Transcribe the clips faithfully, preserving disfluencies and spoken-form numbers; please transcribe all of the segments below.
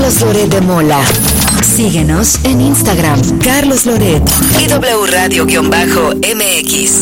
Carlos Loret de Mola. Síguenos en Instagram, Carlos Loret y W Radio-M X.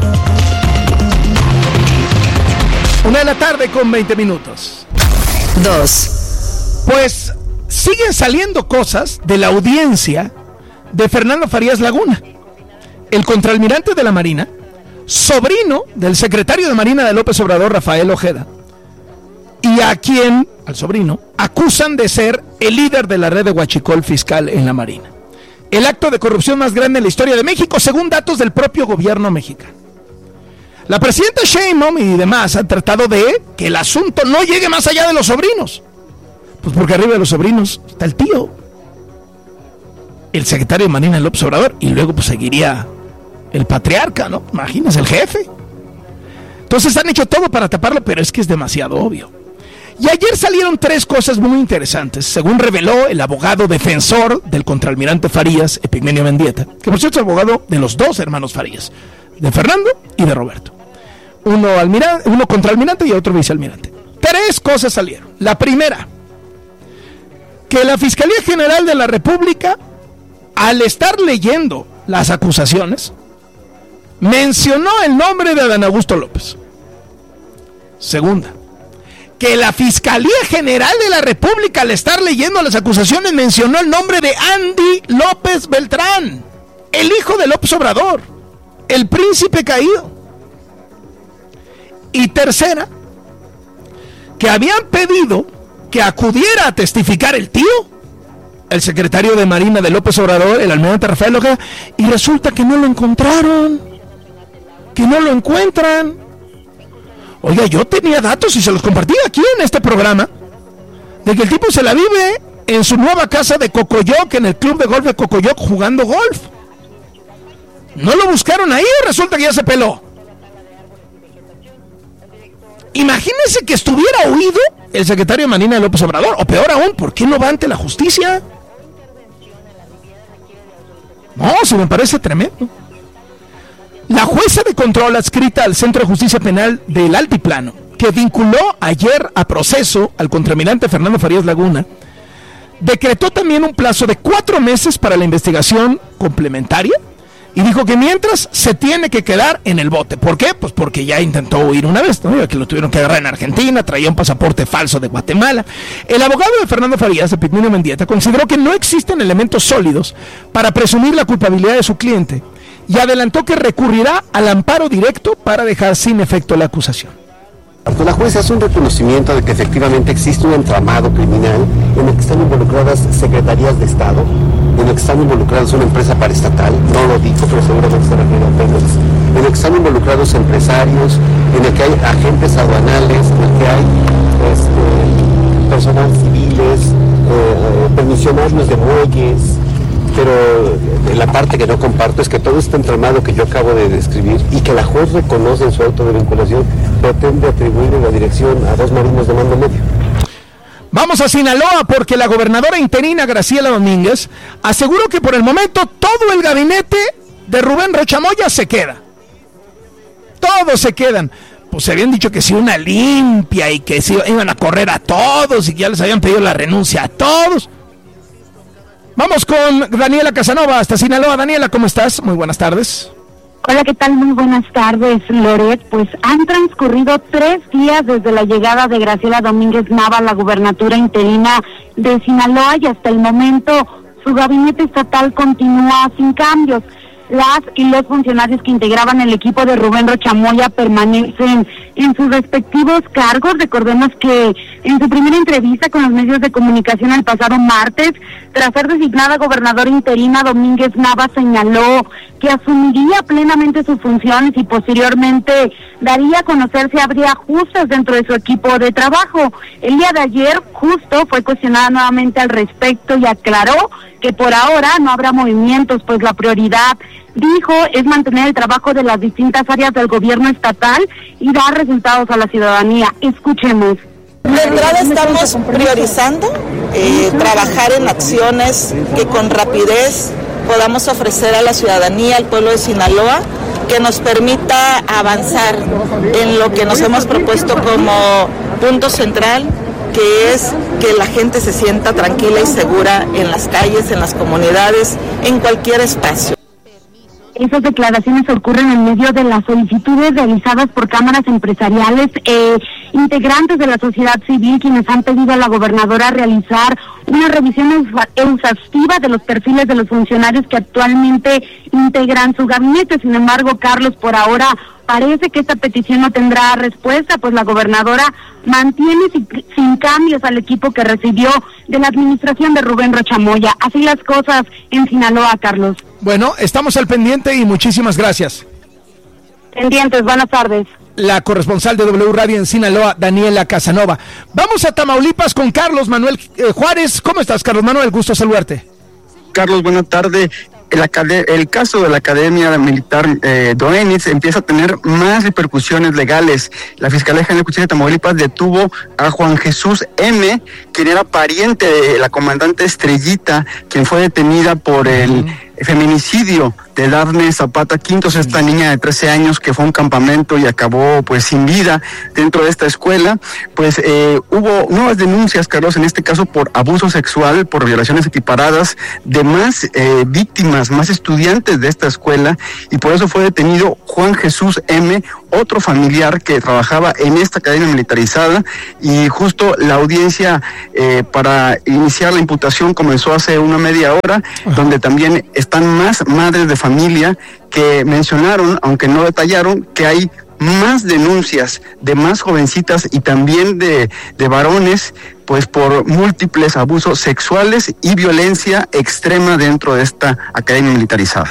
Una de la tarde con veinte minutos. Dos. Pues siguen saliendo cosas de la audiencia de Fernando Farías Laguna, el contraalmirante de la Marina, sobrino del secretario de Marina de López Obrador, Rafael Ojeda, y a quien, al sobrino, acusan de ser el líder de la red de huachicol fiscal en la Marina. El acto de corrupción más grande en la historia de México, según datos del propio gobierno mexicano. La presidenta Sheinbaum y demás han tratado de que el asunto no llegue más allá de los sobrinos. Pues porque arriba de los sobrinos está el tío, el secretario de Marina López Obrador, y luego pues seguiría el patriarca, ¿no? Imagínense, el jefe. Entonces han hecho todo para taparlo, pero es que es demasiado obvio. Y ayer salieron tres cosas muy interesantes, según reveló el abogado defensor del contraalmirante Farías, Epigmenio Mendieta, que por cierto es abogado de los dos hermanos Farías, de Fernando y de Roberto. Uno, almirante, uno contraalmirante y otro vicealmirante. Tres cosas salieron. La primera, que la Fiscalía General de la República, al estar leyendo las acusaciones, mencionó el nombre de Adán Augusto López. Segunda, que la Fiscalía General de la República, al estar leyendo las acusaciones, mencionó el nombre de Andy López Beltrán, el hijo de López Obrador, el príncipe caído. Y tercera, que habían pedido que acudiera a testificar el tío, el secretario de Marina de López Obrador, el almirante Rafael Ojeda, y resulta que no lo encontraron, que no lo encuentran. Oiga, yo tenía datos y se los compartí aquí en este programa, de que el tipo se la vive en su nueva casa de Cocoyoc, en el club de golf de Cocoyoc, jugando golf. ¿No lo buscaron ahí o resulta que ya se peló? Imagínense que estuviera huido el secretario de Marina de López Obrador, o peor aún, ¿por qué no va ante la justicia? No, se me parece tremendo. La jueza de control adscrita al Centro de Justicia Penal del Altiplano, que vinculó ayer a proceso al contraalmirante Fernando Farías Laguna, decretó también un plazo de cuatro meses para la investigación complementaria y dijo que mientras se tiene que quedar en el bote. ¿Por qué? Pues porque ya intentó huir una vez, ¿no? Que lo tuvieron que agarrar en Argentina, traía un pasaporte falso de Guatemala. El abogado de Fernando Farías, Epigmenio Mendieta, consideró que no existen elementos sólidos para presumir la culpabilidad de su cliente y adelantó que recurrirá al amparo directo para dejar sin efecto la acusación. La jueza hace un reconocimiento de que efectivamente existe un entramado criminal en el que están involucradas secretarías de Estado, en el que están involucrados una empresa paraestatal, no lo dijo, pero seguramente se refiere a Pemex, en el que están involucrados empresarios, en el que hay agentes aduanales, en el que hay este, personal civiles, eh, permisionarios de muelles. Pero la parte que no comparto es que todo este entramado que yo acabo de describir y que la juez reconoce en su auto de vinculación pretende atribuir en la dirección a dos marinos de mando medio. Vamos a Sinaloa porque la gobernadora interina Graciela Domínguez aseguró que por el momento todo el gabinete de Rubén Rocha Moya se queda. Todos se quedan. Pues se habían dicho que si una limpia y que si iban a correr a todos y que ya les habían pedido la renuncia a todos. Vamos con Daniela Casanova hasta Sinaloa. Daniela, ¿cómo estás? Muy buenas tardes. Hola, ¿qué tal? Muy buenas tardes, Loret. Pues han transcurrido tres días desde la llegada de Graciela Domínguez Nava a la gubernatura interina de Sinaloa y hasta el momento su gabinete estatal continúa sin cambios. Las y los funcionarios que integraban el equipo de Rubén Rocha Moya permanecen en sus respectivos cargos. Recordemos que en su primera entrevista con los medios de comunicación el pasado martes, tras ser designada gobernadora interina, Domínguez Nava señaló que asumiría plenamente sus funciones y posteriormente daría a conocer si habría ajustes dentro de su equipo de trabajo. El día de ayer justo fue cuestionada nuevamente al respecto y aclaró que por ahora no habrá movimientos, pues la prioridad, dijo, es mantener el trabajo de las distintas áreas del gobierno estatal y dar resultados a la ciudadanía. Escuchemos. De entrada estamos priorizando eh, trabajar en acciones que con rapidez podamos ofrecer a la ciudadanía, al pueblo de Sinaloa, que nos permita avanzar en lo que nos hemos propuesto como punto central, que es que la gente se sienta tranquila y segura en las calles, en las comunidades, en cualquier espacio. Esas declaraciones ocurren en medio de las solicitudes realizadas por cámaras empresariales, eh, integrantes de la sociedad civil, quienes han pedido a la gobernadora realizar una revisión exhaustiva de los perfiles de los funcionarios que actualmente integran su gabinete. Sin embargo, Carlos, por ahora parece que esta petición no tendrá respuesta, pues la gobernadora mantiene sin, sin cambios al equipo que recibió de la administración de Rubén Rocha Moya. Así las cosas en Sinaloa, Carlos. Bueno, estamos al pendiente y muchísimas gracias. Pendientes, buenas tardes. La corresponsal de W Radio en Sinaloa, Daniela Casanova. Vamos a Tamaulipas con Carlos Manuel eh, Juárez. ¿Cómo estás, Carlos Manuel? Gusto saludarte. Carlos, buenas tardes. El, el caso de la Academia Militar eh, Doenitz empieza a tener más repercusiones legales. La Fiscalía General de Justicia de Tamaulipas detuvo a Juan Jesús M., quien era pariente de la comandante Estrellita, quien fue detenida por el feminicidio de Dafne Zapata Quintos, esta niña de trece años que fue a un campamento y acabó pues sin vida dentro de esta escuela. Pues eh, hubo nuevas denuncias, Carlos, en este caso por abuso sexual, por violaciones equiparadas de más eh, víctimas, más estudiantes de esta escuela, y por eso fue detenido Juan Jesús M., otro familiar que trabajaba en esta academia militarizada, y justo la audiencia eh, para iniciar la imputación comenzó hace una media hora, donde también están más madres de familia que mencionaron, aunque no detallaron, que hay más denuncias de más jovencitas y también de, de varones, pues por múltiples abusos sexuales y violencia extrema dentro de esta academia militarizada.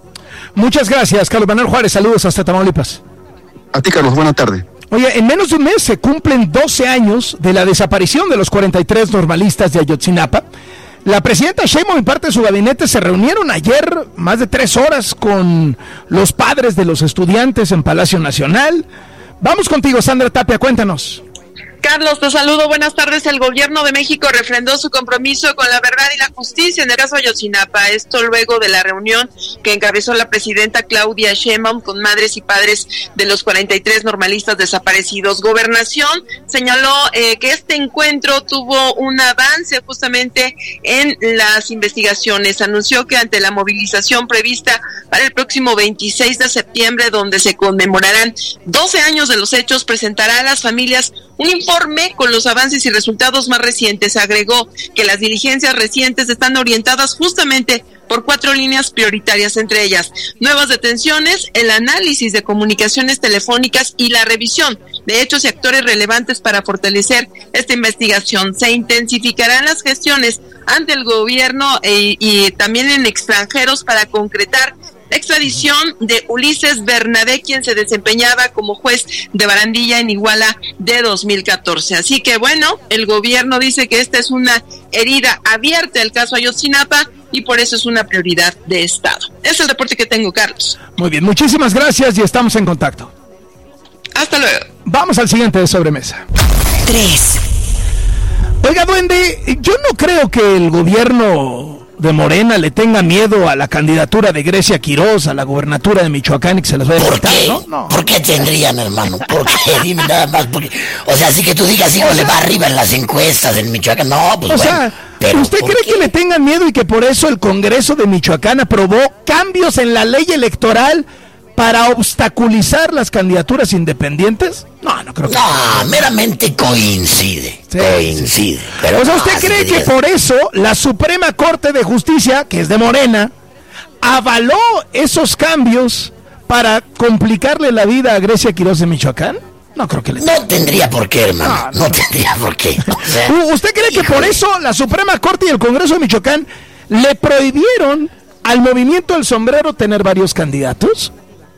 Muchas gracias, Carlos Manuel Juárez. Saludos hasta Tamaulipas. A ti, Carlos, buena tarde. Oye, en menos de un mes se cumplen doce años de la desaparición de los cuarenta y tres normalistas de Ayotzinapa. La presidenta Sheinbaum y parte de su gabinete se reunieron ayer más de tres horas con los padres de los estudiantes en Palacio Nacional. Vamos contigo, Sandra Tapia, cuéntanos. Carlos, te saludo, buenas tardes. El gobierno de México refrendó su compromiso con la verdad y la justicia en el caso Ayotzinapa. Esto luego de la reunión que encabezó la presidenta Claudia Sheinbaum con madres y padres de los cuarenta y tres normalistas desaparecidos. Gobernación señaló eh, que este encuentro tuvo un avance justamente en las investigaciones. Anunció que ante la movilización prevista para el próximo veintiséis de septiembre, donde se conmemorarán doce años de los hechos, presentará a las familias un informe con los avances y resultados más recientes. Agregó que las diligencias recientes están orientadas justamente por cuatro líneas prioritarias, entre ellas nuevas detenciones, el análisis de comunicaciones telefónicas y la revisión de hechos y actores relevantes para fortalecer esta investigación. Se intensificarán las gestiones ante el gobierno e, y también en extranjeros para concretar la extradición de Ulises Bernabé, quien se desempeñaba como juez de Barandilla en Iguala de dos mil catorce. Así que bueno, el gobierno dice que esta es una herida abierta del caso Ayotzinapa y por eso es una prioridad de Estado. Es el reporte que tengo, Carlos. Muy bien, muchísimas gracias y estamos en contacto. Hasta luego. Vamos al siguiente de sobremesa. tres. Oiga, duende, yo no creo que el gobierno de Morena le tenga miedo a la candidatura de Grecia Quiroz a la gubernatura de Michoacán y que se las vaya a quitar, ¿no? No. ¿Por qué tendrían, hermano? ¿Por qué? Dime nada más. Porque, o sea, así que tú digas, hijo, le va arriba en las encuestas en Michoacán. No, pues o bueno. sea, pero ¿usted cree qué? que le tengan miedo y que por eso el Congreso de Michoacán aprobó cambios en la ley electoral para obstaculizar las candidaturas independientes? No, no creo que... No, meramente coincide, Sí, coincide. sí. Pero O sea, no, ¿usted así cree que digas, por eso la Suprema Corte de Justicia, que es de Morena, avaló esos cambios para complicarle la vida a Grecia Quiroz de Michoacán? No creo que le... No tendría por qué, hermano. No, No, no. tendría por qué. O sea, U- ¿Usted cree que por híjole. eso la Suprema Corte y el Congreso de Michoacán le prohibieron al movimiento del sombrero tener varios candidatos?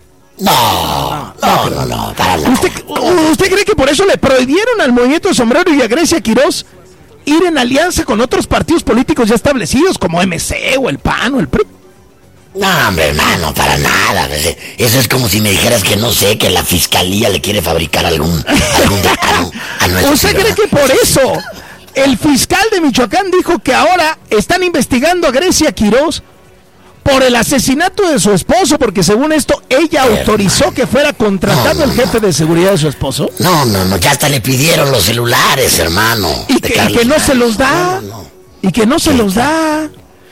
No, no, no, no, para nada. ¿Usted, ¿Usted cree que por eso le prohibieron al movimiento del sombrero y a Grecia Quiroz ir en alianza con otros partidos políticos ya establecidos como M C o el P A N o el P R I? No, hombre, hermano, para nada. Eso es como si me dijeras que no sé, que la fiscalía le quiere fabricar algún, algún decano a nuestro ¿Usted cree ciudadano. que por eso el fiscal de Michoacán dijo que ahora están investigando a Grecia Quiroz por el asesinato de su esposo, porque según esto, ella Hermano. autorizó que fuera contratado no, no, el jefe no. de seguridad de su esposo. No, no, no, ya hasta le pidieron los celulares, hermano. Y que, y que no se los da. No, no, no. Y que no se los da.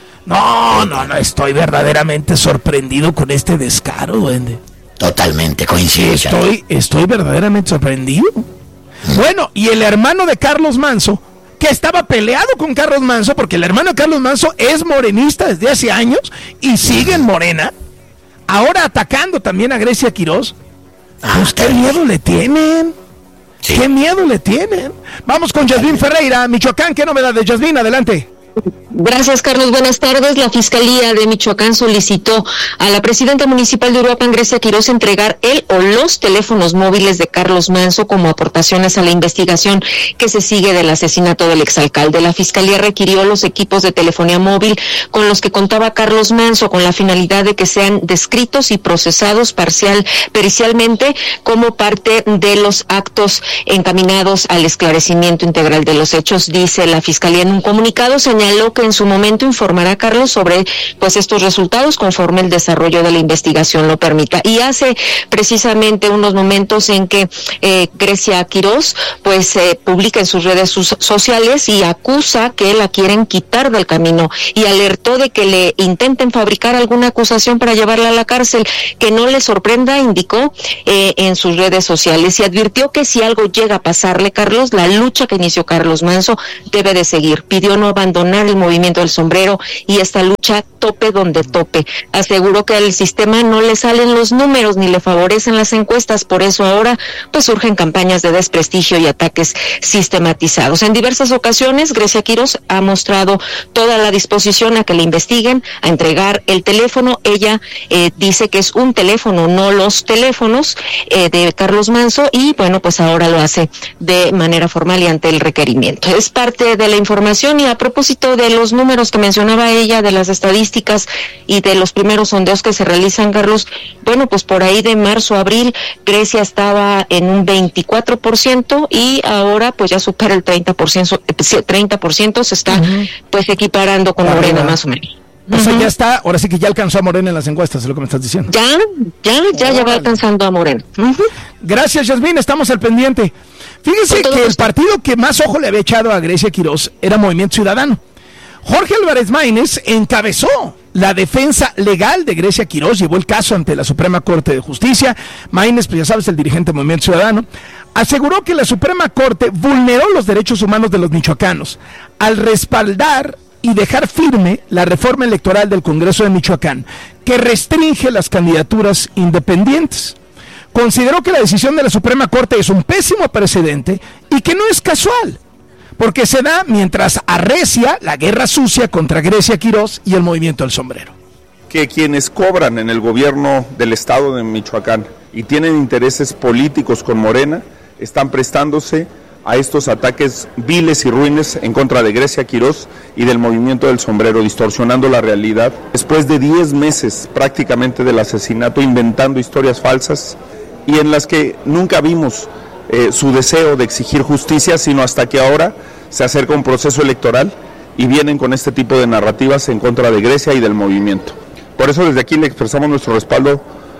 No, no, no, estoy verdaderamente sorprendido con este descaro, duende. Totalmente, coincido. Estoy, estoy verdaderamente sorprendido. Mm. Bueno, y el hermano de Carlos Manzo, que estaba peleado con Carlos Manzo, porque el hermano de Carlos Manzo es morenista desde hace años y sigue en Morena, ahora atacando también a Grecia Quirós. Ah, pues qué miedo le tienen. Sí. Qué miedo le tienen. Vamos con Yasmín Ferreira, Michoacán. ¿Qué novedades, Yasmín? Adelante. Gracias, Carlos. Buenas tardes. La Fiscalía de Michoacán solicitó a la presidenta municipal de Uruapan, Grecia Quirós, entregar el o los teléfonos móviles de Carlos Manzo como aportaciones a la investigación que se sigue del asesinato del exalcalde. La Fiscalía requirió los equipos de telefonía móvil con los que contaba Carlos Manzo con la finalidad de que sean descritos y procesados parcial, pericialmente como parte de los actos encaminados al esclarecimiento integral de los hechos, dice la Fiscalía en un comunicado. Señaló que en su momento informará a Carlos sobre pues estos resultados conforme el desarrollo de la investigación lo permita. Y hace precisamente unos momentos en que eh, Grecia Quirós pues eh, publica en sus redes sus, sociales y acusa que la quieren quitar del camino y alertó de que le intenten fabricar alguna acusación para llevarla a la cárcel. Que no le sorprenda, indicó eh, en sus redes sociales, y advirtió que si algo llega a pasarle, Carlos, la lucha que inició Carlos Manzo debe de seguir. Pidió no abandonar el movimiento del sombrero y esta lucha tope donde tope. Aseguró que al sistema no le salen los números ni le favorecen las encuestas, por eso ahora pues surgen campañas de desprestigio y ataques sistematizados. En diversas ocasiones Grecia Quirós ha mostrado toda la disposición a que le investiguen, a entregar el teléfono. Ella eh, dice que es un teléfono, no los teléfonos eh, de Carlos Manzo, y bueno, pues ahora lo hace de manera formal y ante el requerimiento. Es parte de la información. Y a propósito de los números que mencionaba ella, de las estadísticas y de los primeros sondeos que se realizan, Carlos, bueno, pues por ahí de marzo a abril, Grecia estaba en un veinticuatro por ciento y ahora pues ya supera el treinta por ciento, treinta por ciento se está uh-huh. pues equiparando con Morena, más o menos. O sea, uh-huh. ya está, ahora sí que ya alcanzó a Morena en las encuestas, es lo que me estás diciendo. Ya, ya, ya, ya va alcanzando a Morena. Uh-huh. Gracias, Yasmín, estamos al pendiente. Fíjense que el partido que más ojo le había echado a Grecia Quirós era Movimiento Ciudadano. Jorge Álvarez Maínez encabezó la defensa legal de Grecia Quirós, llevó el caso ante la Suprema Corte de Justicia. Maínez, pues ya sabes, el dirigente del Movimiento Ciudadano, aseguró que la Suprema Corte vulneró los derechos humanos de los michoacanos al respaldar y dejar firme la reforma electoral del Congreso de Michoacán, que restringe las candidaturas independientes. Consideró que la decisión de la Suprema Corte es un pésimo precedente y que no es casual, porque se da mientras arrecia la guerra sucia contra Grecia Quirós y el Movimiento del Sombrero. Que quienes cobran en el gobierno del estado de Michoacán y tienen intereses políticos con Morena, están prestándose a estos ataques viles y ruines en contra de Grecia Quirós y del Movimiento del Sombrero, distorsionando la realidad. Después de diez meses prácticamente del asesinato, inventando historias falsas y en las que nunca vimos Eh, su deseo de exigir justicia, sino hasta que ahora se acerca un proceso electoral y vienen con este tipo de narrativas en contra de Grecia y del movimiento. Por eso desde aquí le expresamos nuestro respaldo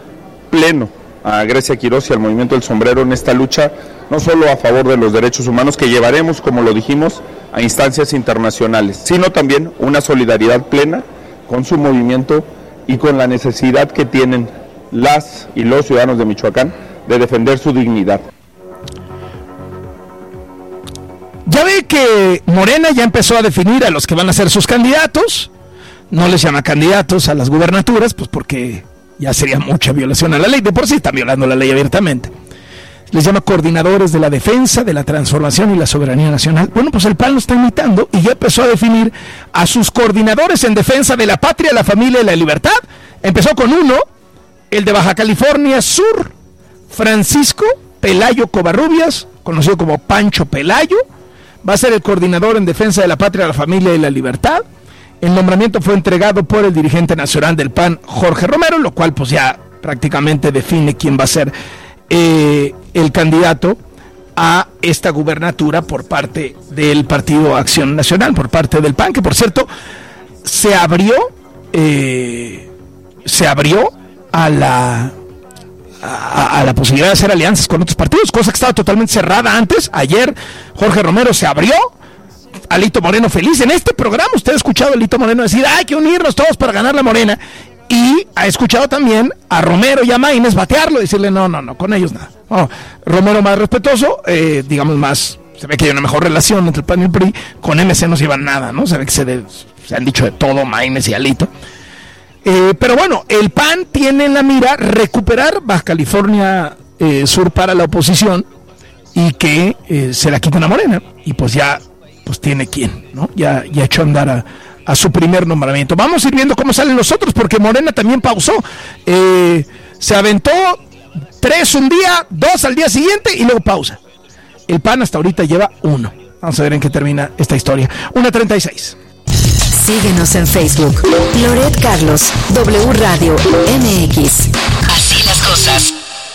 pleno a Grecia Quirós y al Movimiento del Sombrero en esta lucha, no solo a favor de los derechos humanos que llevaremos, como lo dijimos, a instancias internacionales, sino también una solidaridad plena con su movimiento y con la necesidad que tienen las y los ciudadanos de Michoacán de defender su dignidad. Ya ve que Morena ya empezó a definir a los que van a ser sus candidatos. No les llama candidatos a las gubernaturas, pues porque ya sería mucha violación a la ley. De por sí están violando la ley abiertamente. Les llama coordinadores de la defensa, de la transformación y la soberanía nacional. Bueno, pues el P A N lo está imitando y ya empezó a definir a sus coordinadores en defensa de la patria, la familia y la libertad. Empezó con uno, el de Baja California Sur, Francisco Pelayo Covarrubias, conocido como Pancho Pelayo. Va a ser el coordinador en defensa de la patria, la familia y la libertad. El nombramiento fue entregado por el dirigente nacional del P A N, Jorge Romero, lo cual pues ya prácticamente define quién va a ser eh, el candidato a esta gubernatura por parte del Partido Acción Nacional, por parte del P A N, que por cierto se abrió eh, se abrió a la a, a la posibilidad de hacer alianzas con otros partidos, cosa que estaba totalmente cerrada antes. Ayer Jorge Romero se abrió, Alito Moreno feliz. En este programa usted ha escuchado a Alito Moreno decir, hay que unirnos todos para ganar la Morena, y ha escuchado también a Romero y a Maínez batearlo, decirle no, no, no, con ellos nada. Oh, Romero más respetuoso, eh, digamos más, se ve que hay una mejor relación entre el P A N y el P R I. Con M C no se llevan nada, ¿no? Se ve que se, de, se han dicho de todo Maínez y Alito. Eh, pero bueno, el P A N tiene en la mira recuperar Baja California eh, Sur para la oposición, y que eh, se la quiten a Morena, y pues ya pues tiene quien, ¿no? Ya, ya echó a andar a, a su primer nombramiento. Vamos a ir viendo cómo salen los otros, porque Morena también pausó. Eh, se aventó tres un día, dos al día siguiente y luego pausa. El P A N hasta ahorita lleva uno. Vamos a ver en qué termina esta historia. una treinta y seis. Síguenos en Facebook. Loret Carlos, W Radio M X. Así las cosas.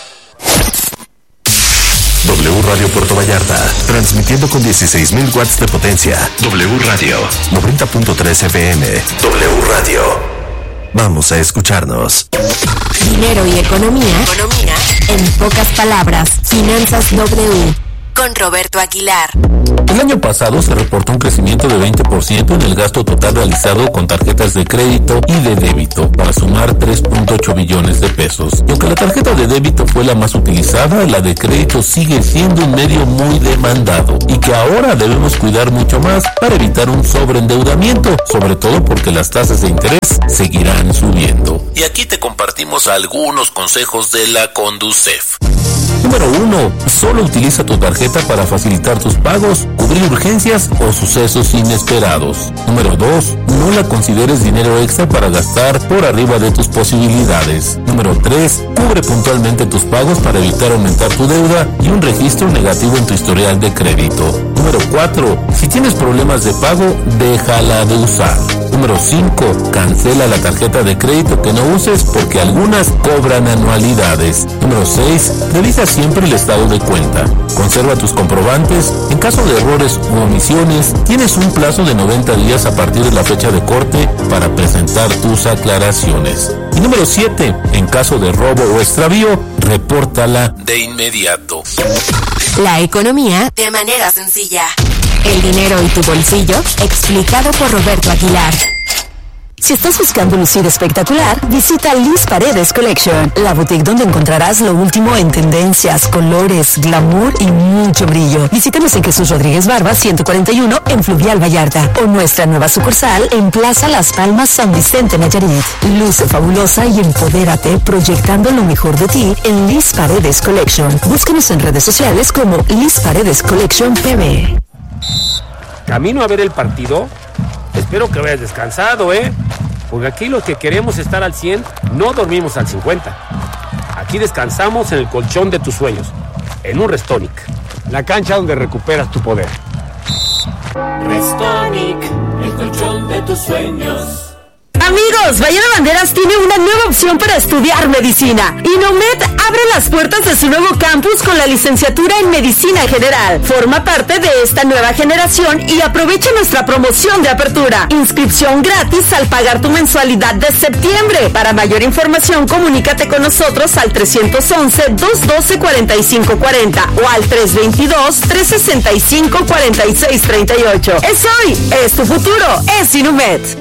W Radio Puerto Vallarta, transmitiendo con dieciséis mil watts de potencia. W Radio, noventa punto tres F M. W Radio. Vamos a escucharnos. Dinero y economía. Economía. En pocas palabras, Finanzas W. Con Roberto Aguilar. El año pasado se reportó un crecimiento de veinte por ciento en el gasto total realizado con tarjetas de crédito y de débito, para sumar tres punto ocho billones de pesos. Y aunque la tarjeta de débito fue la más utilizada, la de crédito sigue siendo un medio muy demandado, y que ahora debemos cuidar mucho más para evitar un sobreendeudamiento, sobre todo porque las tasas de interés seguirán subiendo. Y aquí te compartimos algunos consejos de la Conducef. Número uno. Solo utiliza tu tarjeta para facilitar tus pagos, cubrir urgencias o sucesos inesperados. Número dos. No la consideres dinero extra para gastar por arriba de tus posibilidades. Número tres. Cubre puntualmente tus pagos para evitar aumentar tu deuda y un registro negativo en tu historial de crédito. Número cuatro. Si tienes problemas de pago, déjala de usar. Número cinco. Cancela la tarjeta de crédito que no uses, porque algunas cobran anualidades. Número seis. Revisa siempre el estado de cuenta. Conserva tus comprobantes. En caso de errores u omisiones, tienes un plazo de noventa días a partir de la fecha de corte para presentar tus aclaraciones. Y número siete. En caso de robo o extravío, repórtala de inmediato. La economía de manera sencilla. El dinero y tu bolsillo, explicado por Roberto Aguilar. Si estás buscando lucir espectacular, visita Liz Paredes Collection, la boutique donde encontrarás lo último en tendencias, colores, glamour y mucho brillo. Visítanos en Jesús Rodríguez Barba ciento cuarenta y uno en Fluvial Vallarta, o nuestra nueva sucursal en Plaza Las Palmas San Vicente Nayarit. Luce fabulosa y empodérate proyectando lo mejor de ti en Liz Paredes Collection. Búscanos en redes sociales como Liz Paredes Collection P B. Camino a ver el partido. Espero que vayas descansado, ¿eh? Porque aquí los que queremos estar al cien, no dormimos al cincuenta. Aquí descansamos en el colchón de tus sueños, en un Restonic, la cancha donde recuperas tu poder. Restonic, el colchón de tus sueños. Amigos, Bahía de Banderas tiene una nueva opción para estudiar medicina. Inomed abre las puertas de su nuevo campus con la licenciatura en Medicina General. Forma parte de esta nueva generación y aprovecha nuestra promoción de apertura. Inscripción gratis al pagar tu mensualidad de septiembre. Para mayor información, comunícate con nosotros al tres once, dos doce, cuarenta y cinco cuarenta o al tres veintidós, tres sesenta y cinco, cuarenta y seis treinta y ocho. Es hoy, es tu futuro, es Inomed.